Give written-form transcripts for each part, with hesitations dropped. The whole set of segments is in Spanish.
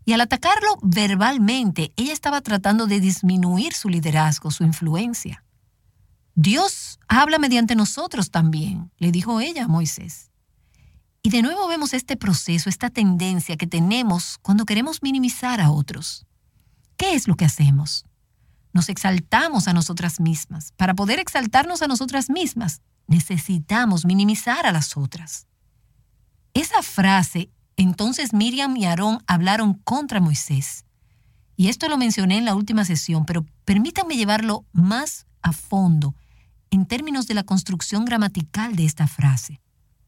Y al atacarlo verbalmente, ella estaba tratando de disminuir su liderazgo, su influencia. Dios habla mediante nosotros también, le dijo ella a Moisés. Y de nuevo vemos este proceso, esta tendencia que tenemos cuando queremos minimizar a otros. ¿Qué es lo que hacemos? Nos exaltamos a nosotras mismas. Para poder exaltarnos a nosotras mismas, necesitamos minimizar a las otras. Esa frase, entonces Miriam y Aarón hablaron contra Moisés. Y esto lo mencioné en la última sesión, pero permítanme llevarlo más a fondo en términos de la construcción gramatical de esta frase.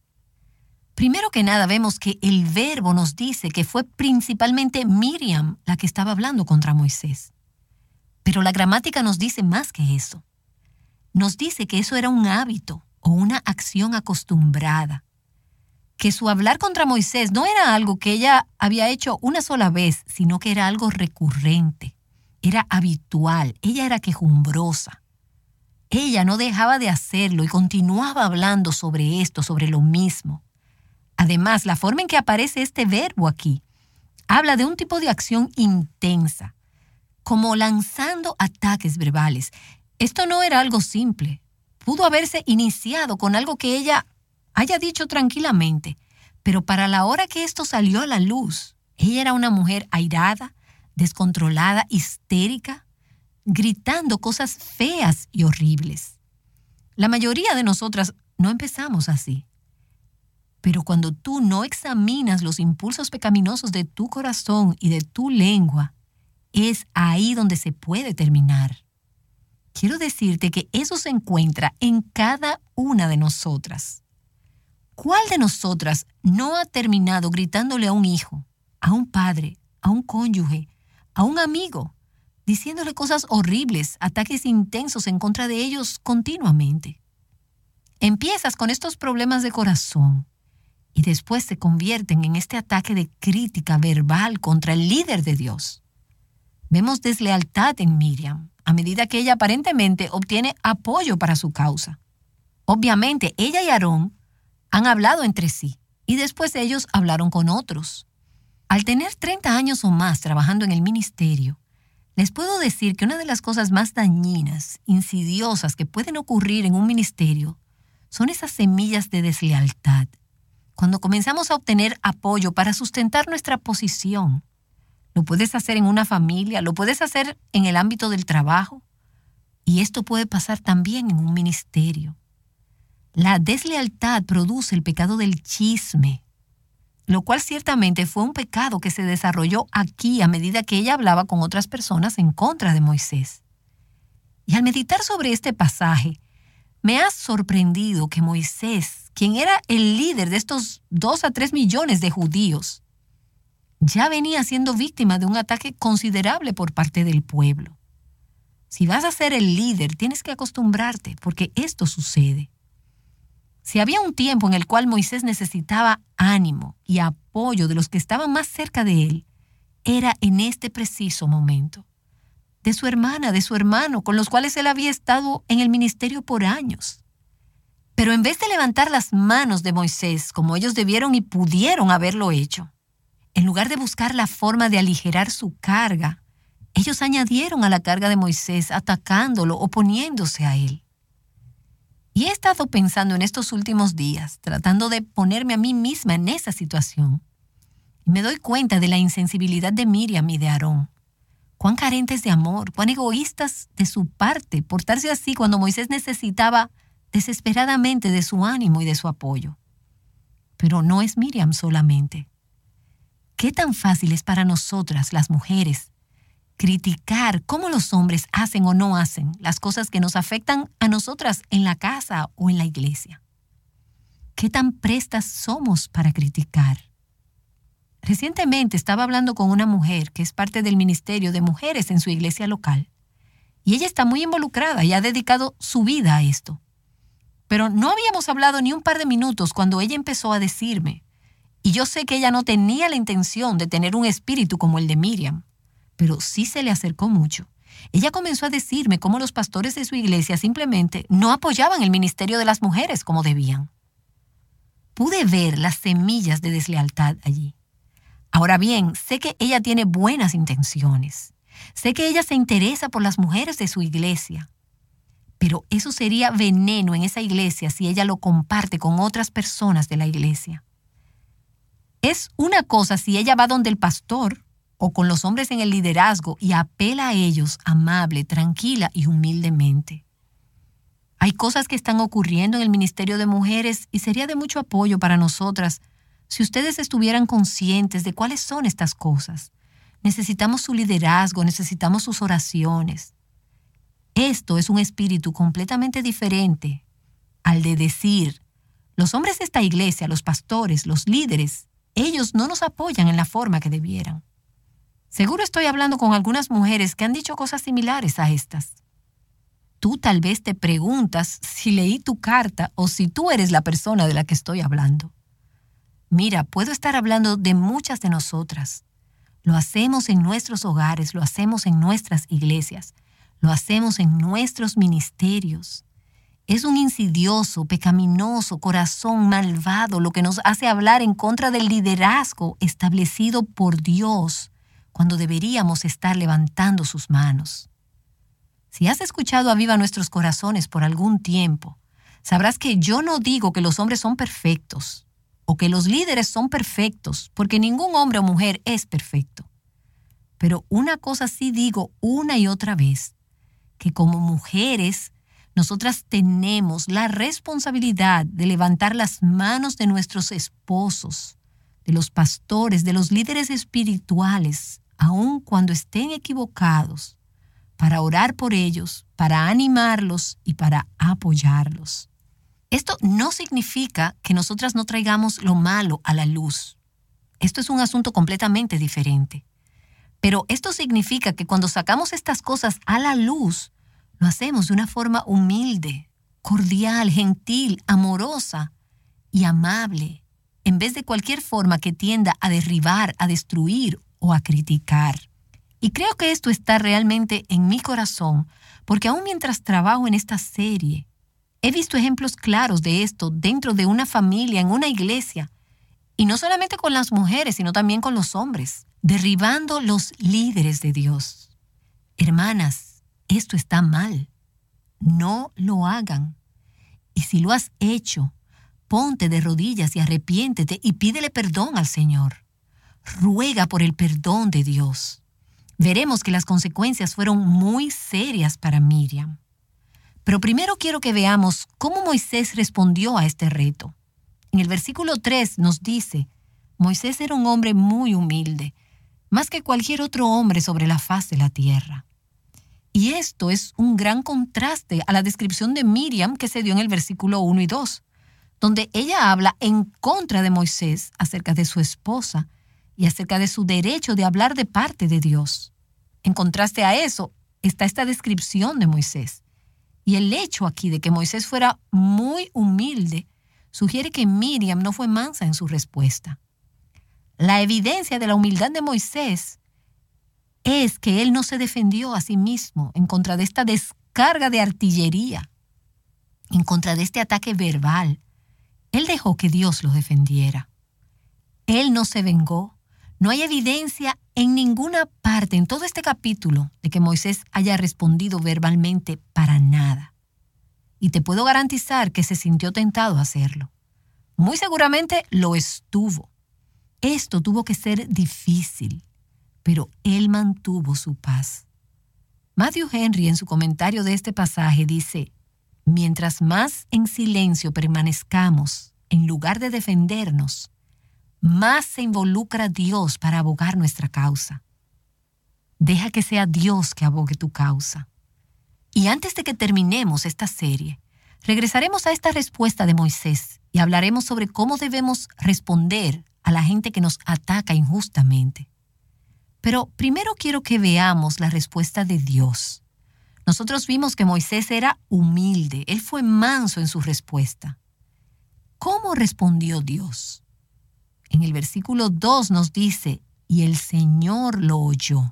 Primero que nada, vemos que el verbo nos dice que fue principalmente Miriam la que estaba hablando contra Moisés. Pero la gramática nos dice más que eso. Nos dice que eso era un hábito o una acción acostumbrada. Que su hablar contra Moisés no era algo que ella había hecho una sola vez, sino que era algo recurrente. Era habitual, ella era quejumbrosa. Ella no dejaba de hacerlo y continuaba hablando sobre esto, sobre lo mismo. Además, la forma en que aparece este verbo aquí habla de un tipo de acción intensa, como lanzando ataques verbales. Esto no era algo simple. Pudo haberse iniciado con algo que ella haya dicho tranquilamente, pero para la hora que esto salió a la luz, ella era una mujer airada, descontrolada, histérica, gritando cosas feas y horribles. La mayoría de nosotras no empezamos así. Pero cuando tú no examinas los impulsos pecaminosos de tu corazón y de tu lengua, es ahí donde se puede terminar. Quiero decirte que eso se encuentra en cada una de nosotras. ¿Cuál de nosotras no ha terminado gritándole a un hijo, a un padre, a un cónyuge, a un amigo, diciéndole cosas horribles, ataques intensos en contra de ellos continuamente? Empiezas con estos problemas de corazón y después se convierten en este ataque de crítica verbal contra el líder de Dios. Vemos deslealtad en Miriam a medida que ella aparentemente obtiene apoyo para su causa. Obviamente, ella y Aarón han hablado entre sí y después ellos hablaron con otros. Al tener 30 años o más trabajando en el ministerio, les puedo decir que una de las cosas más dañinas, insidiosas que pueden ocurrir en un ministerio son esas semillas de deslealtad. Cuando comenzamos a obtener apoyo para sustentar nuestra posición, lo puedes hacer en una familia, lo puedes hacer en el ámbito del trabajo, y esto puede pasar también en un ministerio. La deslealtad produce el pecado del chisme, lo cual ciertamente fue un pecado que se desarrolló aquí a medida que ella hablaba con otras personas en contra de Moisés. Y al meditar sobre este pasaje, me ha sorprendido que Moisés, quien era el líder de estos 2 a 3 millones de judíos, ya venía siendo víctima de un ataque considerable por parte del pueblo. Si vas a ser el líder, tienes que acostumbrarte, porque esto sucede. Si había un tiempo en el cual Moisés necesitaba ánimo y apoyo de los que estaban más cerca de él, era en este preciso momento. De su hermana, de su hermano, con los cuales él había estado en el ministerio por años. Pero en vez de levantar las manos de Moisés, como ellos debieron y pudieron haberlo hecho, en lugar de buscar la forma de aligerar su carga, ellos añadieron a la carga de Moisés atacándolo, oponiéndose a él. Y he estado pensando en estos últimos días, tratando de ponerme a mí misma en esa situación. Y me doy cuenta de la insensibilidad de Miriam y de Aarón. Cuán carentes de amor, cuán egoístas de su parte portarse así cuando Moisés necesitaba desesperadamente de su ánimo y de su apoyo. Pero no es Miriam solamente. ¿Qué tan fácil es para nosotras, las mujeres, criticar cómo los hombres hacen o no hacen las cosas que nos afectan a nosotras en la casa o en la iglesia? ¿Qué tan prestas somos para criticar? Recientemente estaba hablando con una mujer que es parte del ministerio de mujeres en su iglesia local. Y ella está muy involucrada y ha dedicado su vida a esto. Pero no habíamos hablado ni un par de minutos cuando ella empezó a decirme, y yo sé que ella no tenía la intención de tener un espíritu como el de Miriam, pero sí se le acercó mucho. Ella comenzó a decirme cómo los pastores de su iglesia simplemente no apoyaban el ministerio de las mujeres como debían. Pude ver las semillas de deslealtad allí. Ahora bien, sé que ella tiene buenas intenciones. Sé que ella se interesa por las mujeres de su iglesia. Pero eso sería veneno en esa iglesia si ella lo comparte con otras personas de la iglesia. Es una cosa si ella va donde el pastor o con los hombres en el liderazgo y apela a ellos amable, tranquila y humildemente. Hay cosas que están ocurriendo en el ministerio de mujeres y sería de mucho apoyo para nosotras si ustedes estuvieran conscientes de cuáles son estas cosas. Necesitamos su liderazgo, necesitamos sus oraciones. Esto es un espíritu completamente diferente al de decir, los hombres de esta iglesia, los pastores, los líderes, ellos no nos apoyan en la forma que debieran. Seguro estoy hablando con algunas mujeres que han dicho cosas similares a estas. Tú tal vez te preguntas si leí tu carta o si tú eres la persona de la que estoy hablando. Mira, puedo estar hablando de muchas de nosotras. Lo hacemos en nuestros hogares, lo hacemos en nuestras iglesias, lo hacemos en nuestros ministerios. Es un insidioso, pecaminoso corazón malvado lo que nos hace hablar en contra del liderazgo establecido por Dios cuando deberíamos estar levantando sus manos. Si has escuchado Aviva Nuestros Corazones por algún tiempo, sabrás que yo no digo que los hombres son perfectos o que los líderes son perfectos, porque ningún hombre o mujer es perfecto. Pero una cosa sí digo una y otra vez, que como mujeres, nosotras tenemos la responsabilidad de levantar las manos de nuestros esposos, de los pastores, de los líderes espirituales, aun cuando estén equivocados, para orar por ellos, para animarlos y para apoyarlos. Esto no significa que nosotras no traigamos lo malo a la luz. Esto es un asunto completamente diferente. Pero esto significa que cuando sacamos estas cosas a la luz, lo hacemos de una forma humilde, cordial, gentil, amorosa y amable, en vez de cualquier forma que tienda a derribar, a destruir o a criticar. Y creo que esto está realmente en mi corazón, porque aún mientras trabajo en esta serie, he visto ejemplos claros de esto dentro de una familia, en una iglesia, y no solamente con las mujeres, sino también con los hombres, derribando los líderes de Dios. Hermanas, esto está mal. No lo hagan. Y si lo has hecho, ponte de rodillas y arrepiéntete y pídele perdón al Señor. Ruega por el perdón de Dios. Veremos que las consecuencias fueron muy serias para Miriam. Pero primero quiero que veamos cómo Moisés respondió a este reto. En el versículo 3 nos dice, Moisés era un hombre muy humilde, más que cualquier otro hombre sobre la faz de la tierra. Y esto es un gran contraste a la descripción de Miriam que se dio en el versículo 1 y 2, donde ella habla en contra de Moisés acerca de su esposa y acerca de su derecho de hablar de parte de Dios. En contraste a eso está esta descripción de Moisés. Y el hecho aquí de que Moisés fuera muy humilde sugiere que Miriam no fue mansa en su respuesta. La evidencia de la humildad de Moisés es que él no se defendió a sí mismo en contra de esta descarga de artillería, en contra de este ataque verbal. Él dejó que Dios lo defendiera. Él no se vengó. No hay evidencia en ninguna parte en todo este capítulo de que Moisés haya respondido verbalmente para nada. Y te puedo garantizar que se sintió tentado a hacerlo. Muy seguramente lo estuvo. Esto tuvo que ser difícil, pero él mantuvo su paz. Matthew Henry, en su comentario de este pasaje, dice, mientras más en silencio permanezcamos, en lugar de defendernos, más se involucra Dios para abogar nuestra causa. Deja que sea Dios que abogue tu causa. Y antes de que terminemos esta serie, regresaremos a esta respuesta de Moisés y hablaremos sobre cómo debemos responder a la gente que nos ataca injustamente. Pero primero quiero que veamos la respuesta de Dios. Nosotros vimos que Moisés era humilde, él fue manso en su respuesta. ¿Cómo respondió Dios? En el versículo 2 nos dice, y el Señor lo oyó.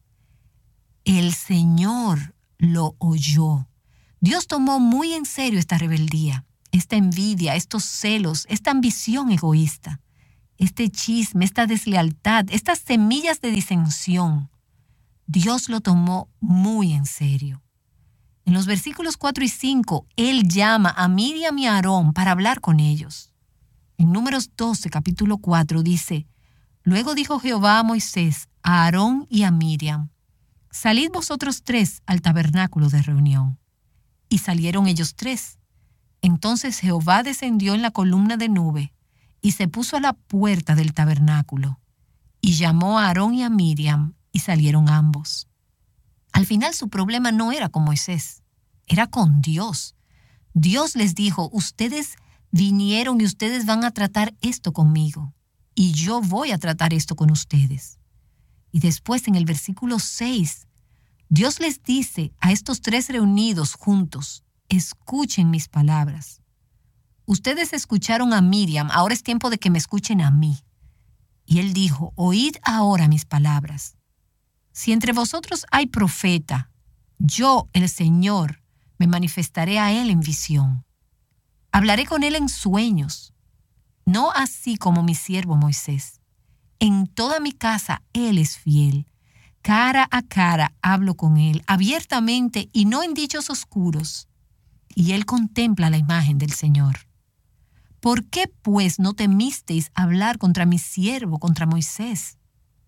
El Señor lo oyó. Dios tomó muy en serio esta rebeldía, esta envidia, estos celos, esta ambición egoísta. este chisme, esta deslealtad, estas semillas de disensión, Dios lo tomó muy en serio. En los versículos 4 y 5, Él llama a Miriam y a Aarón para hablar con ellos. En Números 12, capítulo 4, dice: Luego dijo Jehová a Moisés, a Aarón y a Miriam: Salid vosotros tres al tabernáculo de reunión. Y salieron ellos tres. Entonces Jehová descendió en la columna de nube y se puso a la puerta del tabernáculo. Y llamó a Aarón y a Miriam, y salieron ambos. Al final su problema no era con Moisés, era con Dios. Dios les dijo: ustedes vinieron y ustedes van a tratar esto conmigo, y yo voy a tratar esto con ustedes. Y después en el versículo 6, Dios les dice a estos tres reunidos juntos: escuchen mis palabras. Ustedes escucharon a Miriam, ahora es tiempo de que me escuchen a mí. Y él dijo: oíd ahora mis palabras. Si entre vosotros hay profeta, yo, el Señor, me manifestaré a él en visión. Hablaré con él en sueños, no así como mi siervo Moisés. En toda mi casa él es fiel. Cara a cara hablo con él, abiertamente y no en dichos oscuros. Y él contempla la imagen del Señor. ¿Por qué, pues, no temisteis hablar contra mi siervo, contra Moisés?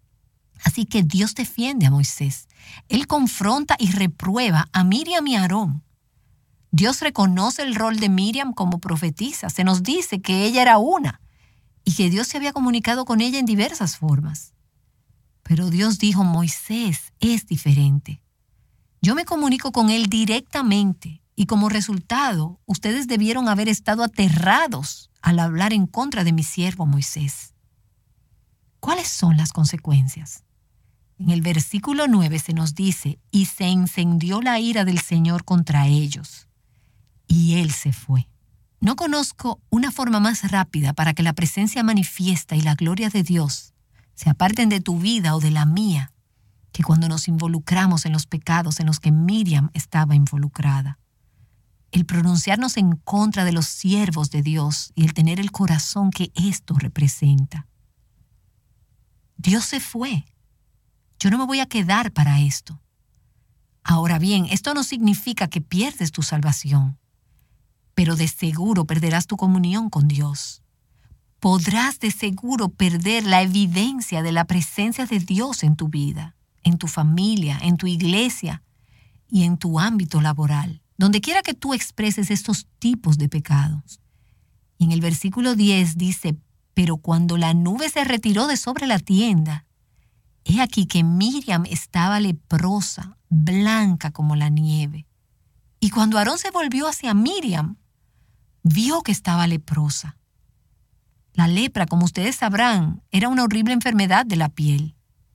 Así que Dios defiende a Moisés. Él confronta y reprueba a Miriam y a Aarón. Dios reconoce el rol de Miriam como profetisa. Se nos dice que ella era una y que Dios se había comunicado con ella en diversas formas. Pero Dios dijo: Moisés es diferente. Yo me comunico con él directamente y como resultado, ustedes debieron haber estado aterrados al hablar en contra de mi siervo Moisés. ¿Cuáles son las consecuencias? En el versículo 9 se nos dice: y se encendió la ira del Señor contra ellos, y él se fue. No conozco una forma más rápida para que la presencia manifiesta y la gloria de Dios se aparten de tu vida o de la mía, que cuando nos involucramos en los pecados en los que Miriam estaba involucrada. El pronunciarnos en contra de los siervos de Dios y el tener el corazón que esto representa. Dios se fue. Yo no me voy a quedar para esto. Ahora bien, esto no significa que pierdes tu salvación, pero de seguro perderás tu comunión con Dios. Podrás de seguro perder la evidencia de la presencia de Dios en tu vida, en tu familia, en tu iglesia y en tu ámbito laboral, donde quiera que tú expreses estos tipos de pecados. Y en el versículo 10 dice: pero cuando la nube se retiró de sobre la tienda, he aquí que Miriam estaba leprosa, blanca como la nieve. Y cuando Aarón se volvió hacia Miriam, vio que estaba leprosa. La lepra, como ustedes sabrán, era una horrible enfermedad de la piel.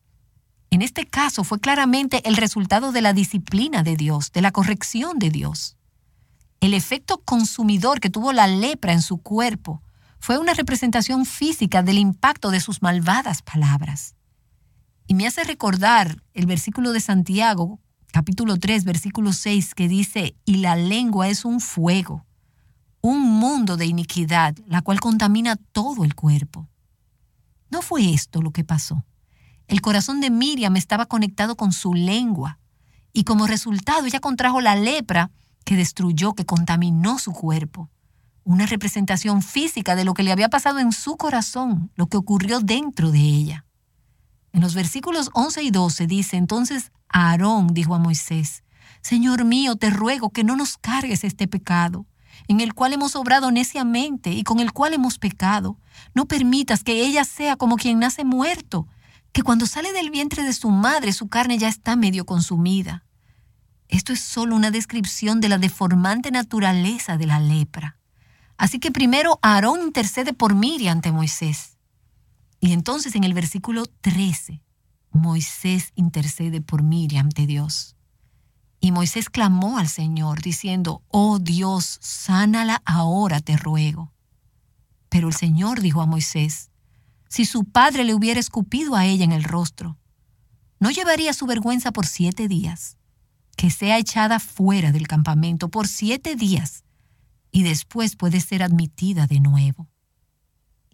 En este caso fue claramente el resultado de la disciplina de Dios, de la corrección de Dios. El efecto consumidor que tuvo la lepra en su cuerpo fue una representación física del impacto de sus malvadas palabras. Y me hace recordar el versículo de Santiago, capítulo 3, versículo 6, que dice: y la lengua es un fuego, un mundo de iniquidad, la cual contamina todo el cuerpo. ¿No fue esto lo que pasó? El corazón de Miriam estaba conectado con su lengua, y como resultado ella contrajo la lepra que destruyó, que contaminó su cuerpo. Una representación física de lo que le había pasado en su corazón, lo que ocurrió dentro de ella. En los versículos 11 y 12 dice: entonces Aarón dijo a Moisés: Señor mío, te ruego que no nos cargues este pecado, en el cual hemos obrado neciamente y con el cual hemos pecado. No permitas que ella sea como quien nace muerto, que cuando sale del vientre de su madre su carne ya está medio consumida. Esto es solo una descripción de la deformante naturaleza de la lepra. Así que primero Aarón intercede por Miriam ante Moisés. Y entonces en el versículo 13, Moisés intercede por Miriam ante Dios. Y Moisés clamó al Señor diciendo: oh Dios, sánala ahora, te ruego. Pero el Señor dijo a Moisés: si su padre le hubiera escupido a ella en el rostro, ¿no llevaría su vergüenza por 7 días? Que sea echada fuera del campamento por 7 días y después puede ser admitida de nuevo.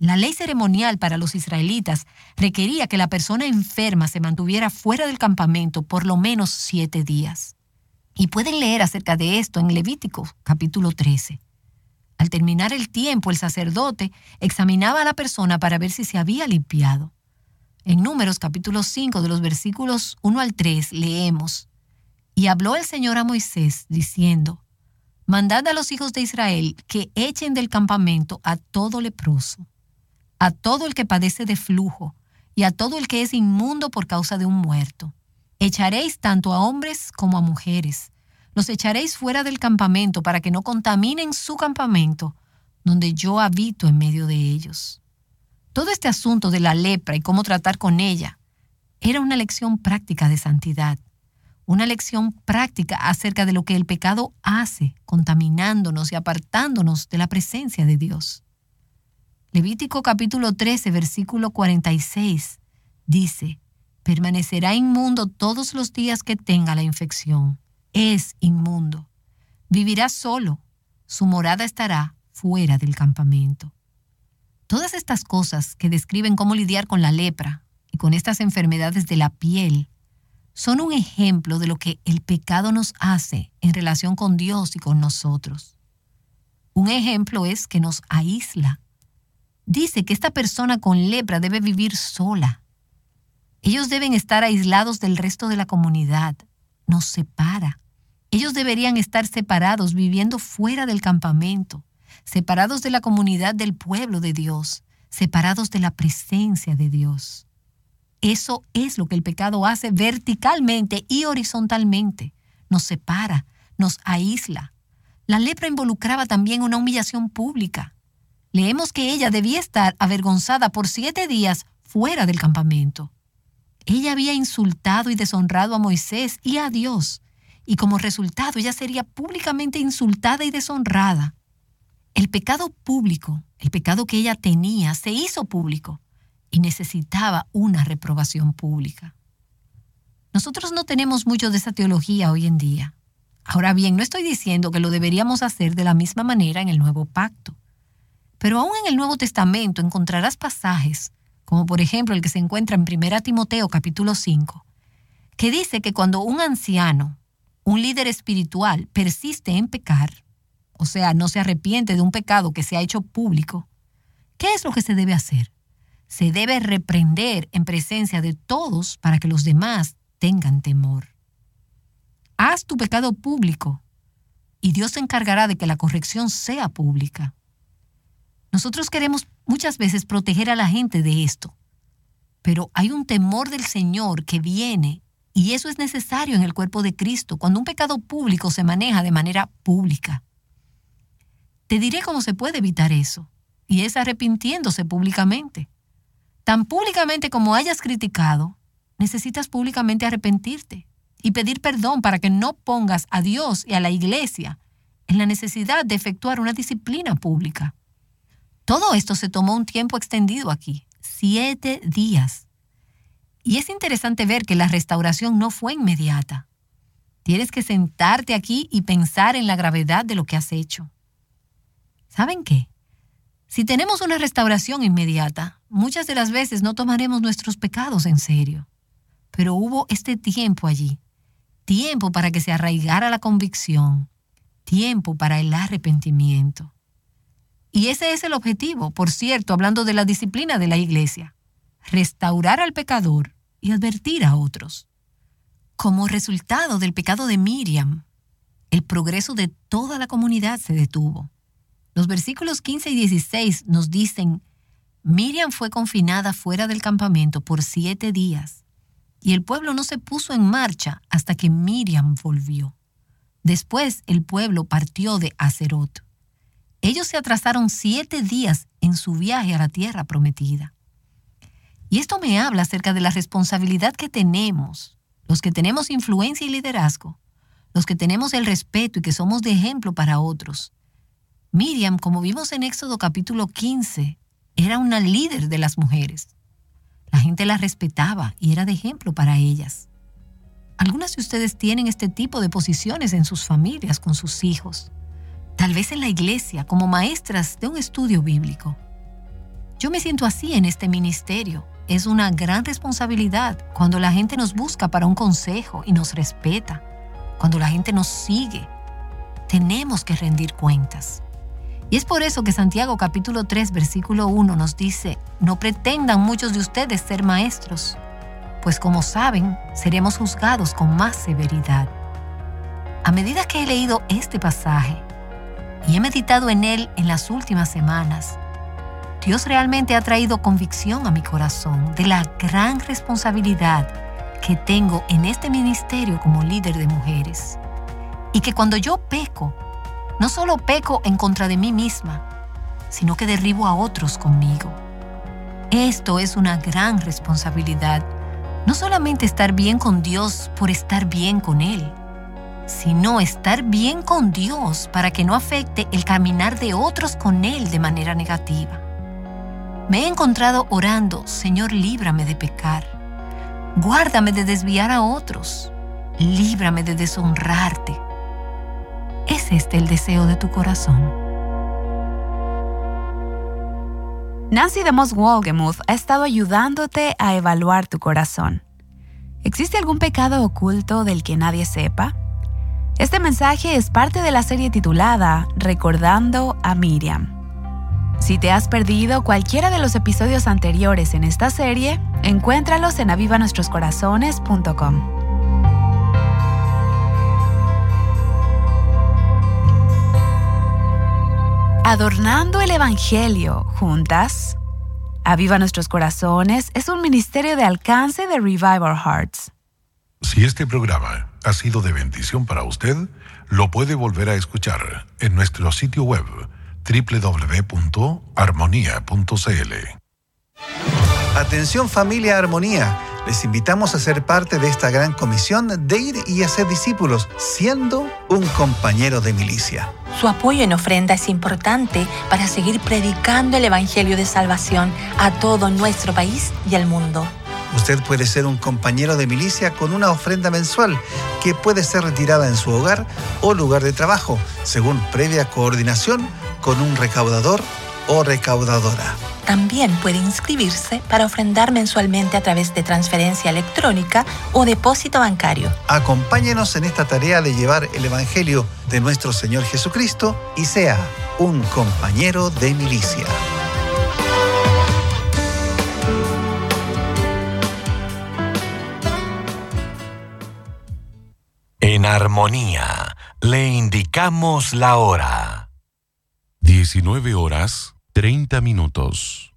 La ley ceremonial para los israelitas requería que la persona enferma se mantuviera fuera del campamento por lo menos 7 días. Y pueden leer acerca de esto en Levítico, capítulo 13. Al terminar el tiempo, el sacerdote examinaba a la persona para ver si se había limpiado. En Números, capítulo 5, de los versículos 1 al 3, leemos: Y habló el Señor a Moisés, diciendo: Mandad a los hijos de Israel que echen del campamento a todo leproso, a todo el que padece de flujo, y a todo el que es inmundo por causa de un muerto. Echaréis tanto a hombres como a mujeres. Los echaréis fuera del campamento para que no contaminen su campamento, donde yo habito en medio de ellos. Todo este asunto de la lepra y cómo tratar con ella era una lección práctica de santidad, una lección práctica acerca de lo que el pecado hace, contaminándonos y apartándonos de la presencia de Dios. Levítico capítulo 13, versículo 46, dice: Permanecerá inmundo todos los días que tenga la infección. Es inmundo. Vivirá solo. Su morada estará fuera del campamento. Todas estas cosas que describen cómo lidiar con la lepra y con estas enfermedades de la piel son un ejemplo de lo que el pecado nos hace en relación con Dios y con nosotros. Un ejemplo es que nos aísla. Dice que esta persona con lepra debe vivir sola. Ellos deben estar aislados del resto de la comunidad. Nos separa. Ellos deberían estar separados, viviendo fuera del campamento, separados de la comunidad del pueblo de Dios, separados de la presencia de Dios. Eso es lo que el pecado hace verticalmente y horizontalmente. Nos separa, nos aísla. La lepra involucraba también una humillación pública. Leemos que ella debía estar avergonzada por 7 días fuera del campamento. Ella había insultado y deshonrado a Moisés y a Dios, y como resultado ella sería públicamente insultada y deshonrada. El pecado público, el pecado que ella tenía, se hizo público y necesitaba una reprobación pública. Nosotros no tenemos mucho de esa teología hoy en día. Ahora bien, no estoy diciendo que lo deberíamos hacer de la misma manera en el Nuevo Pacto. Pero aún en el Nuevo Testamento encontrarás pasajes, como por ejemplo el que se encuentra en 1 Timoteo capítulo 5, que dice que cuando un anciano, un líder espiritual, persiste en pecar, o sea, no se arrepiente de un pecado que se ha hecho público, ¿qué es lo que se debe hacer? Se debe reprender en presencia de todos para que los demás tengan temor. Haz tu pecado público y Dios se encargará de que la corrección sea pública. Nosotros queremos muchas veces proteger a la gente de esto, pero hay un temor del Señor que viene, y eso es necesario en el cuerpo de Cristo cuando un pecado público se maneja de manera pública. Te diré cómo se puede evitar eso, y es arrepintiéndose públicamente. Tan públicamente como hayas criticado, necesitas públicamente arrepentirte y pedir perdón para que no pongas a Dios y a la iglesia en la necesidad de efectuar una disciplina pública. Todo esto se tomó un tiempo extendido aquí, 7 días. Y es interesante ver que la restauración no fue inmediata. Tienes que sentarte aquí y pensar en la gravedad de lo que has hecho. ¿Saben qué? Si tenemos una restauración inmediata, muchas de las veces no tomaremos nuestros pecados en serio. Pero hubo este tiempo allí, tiempo para que se arraigara la convicción, tiempo para el arrepentimiento. Y ese es el objetivo, por cierto, hablando de la disciplina de la iglesia: restaurar al pecador y advertir a otros. Como resultado del pecado de Miriam, el progreso de toda la comunidad se detuvo. Los versículos 15 y 16 nos dicen: Miriam fue confinada fuera del campamento por 7 días, y el pueblo no se puso en marcha hasta que Miriam volvió. Después el pueblo partió de Haserot. Ellos se atrasaron 7 días en su viaje a la tierra prometida. Y esto me habla acerca de la responsabilidad que tenemos, los que tenemos influencia y liderazgo, los que tenemos el respeto y que somos de ejemplo para otros. Miriam, como vimos en Éxodo capítulo 15, era una líder de las mujeres. La gente la respetaba y era de ejemplo para ellas. Algunas de ustedes tienen este tipo de posiciones en sus familias con sus hijos. Tal vez en la iglesia, como maestras de un estudio bíblico. Yo me siento así en este ministerio. Es una gran responsabilidad cuando la gente nos busca para un consejo y nos respeta. Cuando la gente nos sigue, tenemos que rendir cuentas. Y es por eso que Santiago capítulo 3, versículo 1 nos dice: no pretendan muchos de ustedes ser maestros, pues como saben, seremos juzgados con más severidad. A medida que he leído este pasaje y he meditado en él en las últimas semanas, Dios realmente ha traído convicción a mi corazón de la gran responsabilidad que tengo en este ministerio como líder de mujeres. Y que cuando yo peco, no solo peco en contra de mí misma, sino que derribo a otros conmigo. Esto es una gran responsabilidad. No solamente estar bien con Dios por estar bien con Él, sino estar bien con Dios para que no afecte el caminar de otros con Él de manera negativa. Me he encontrado orando: Señor, líbrame de pecar. Guárdame de desviar a otros. Líbrame de deshonrarte. ¿Es este el deseo de tu corazón? Nancy DeMoss Wolgemuth ha estado ayudándote a evaluar tu corazón. ¿Existe algún pecado oculto del que nadie sepa? Este mensaje es parte de la serie titulada Recordando a Miriam. Si te has perdido cualquiera de los episodios anteriores en esta serie, encuéntralos en avivanuestroscorazones.com. Adornando el Evangelio juntas. Aviva Nuestros Corazones es un ministerio de alcance de Revive Our Hearts. Si este programa ha sido de bendición para usted, lo puede volver a escuchar en nuestro sitio web www.armonia.cl. Atención familia Armonía, les invitamos a ser parte de esta gran comisión de ir y hacer discípulos, siendo un compañero de milicia. Su apoyo en ofrenda es importante para seguir predicando el Evangelio de salvación a todo nuestro país y el mundo. Usted puede ser un compañero de milicia con una ofrenda mensual que puede ser retirada en su hogar o lugar de trabajo, según previa coordinación con un recaudador o recaudadora. También puede inscribirse para ofrendar mensualmente a través de transferencia electrónica o depósito bancario. Acompáñenos en esta tarea de llevar el Evangelio de nuestro Señor Jesucristo y sea un compañero de milicia. En Armonía, le indicamos la hora. 19:30.